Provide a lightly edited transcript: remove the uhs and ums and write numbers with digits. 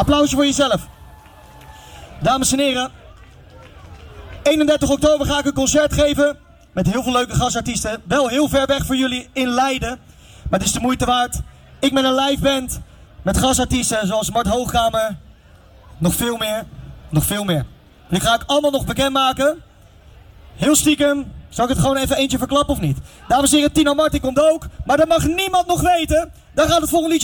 Applausje voor jezelf. Dames en heren, 31 oktober ga ik een concert geven met heel veel leuke gastartiesten. Wel heel ver weg voor jullie in Leiden, maar het is de moeite waard. Ik ben een live band met gastartiesten zoals Mart Hoogkamer. Nog veel meer, nog veel meer. Die ga ik allemaal nog bekendmaken. Heel stiekem, zal ik het gewoon even eentje verklappen of niet? Dames en heren, Tina Martin komt ook, maar dat mag niemand nog weten. Dan gaat het volgende liedje.